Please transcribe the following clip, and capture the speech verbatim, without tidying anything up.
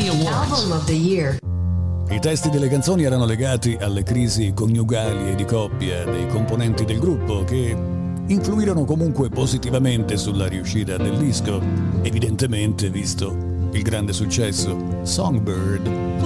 Grammy Awards. Album of the Year. I testi delle canzoni erano legati alle crisi coniugali e di coppia dei componenti del gruppo che influirono comunque positivamente sulla riuscita del disco, evidentemente visto il grande successo Songbird.